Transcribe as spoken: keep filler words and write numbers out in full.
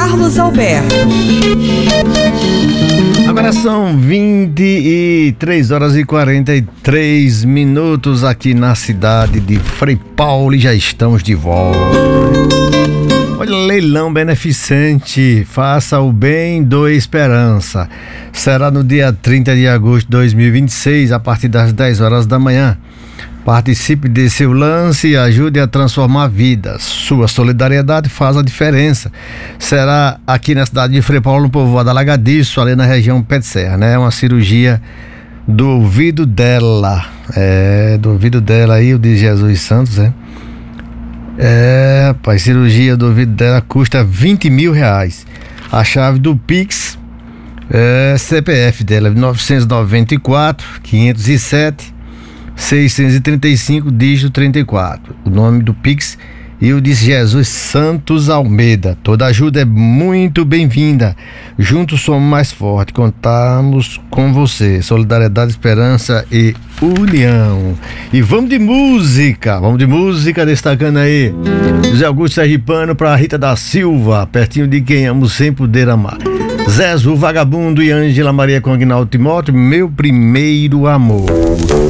Carlos Alberto. Agora são vinte e três horas e quarenta e três minutos aqui na cidade de Frei Paulo e já estamos de volta. Olha, leilão beneficente, faça o bem, doe esperança. Será no dia trinta de agosto de dois mil e vinte e seis, a partir das dez horas da manhã. Participe desse lance e ajude a transformar vidas. Sua solidariedade faz a diferença. Será aqui na cidade de Frei Paulo, no povoado Alagadiço, ali na região Pé de Serra, né? Uma cirurgia do ouvido dela. É, do ouvido dela aí, o de Jesus Santos, é. É, rapaz, cirurgia do ouvido dela custa vinte mil reais. A chave do Pix é C P F dela, novecentos e noventa e quatro, quinhentos e sete, seiscentos e trinta e cinco, dígito trinta e quatro. O nome do Pix e o de Jesus Santos Almeida. Toda ajuda é muito bem-vinda. Juntos somos mais fortes. Contamos com você. Solidariedade, esperança e união. E vamos de música. Vamos de música, destacando aí José Augusto Sergipano para Rita da Silva, pertinho de quem amo sem poder amar. Zezo Vagabundo e Ângela Maria com Aguinaldo Timóteo, meu primeiro amor.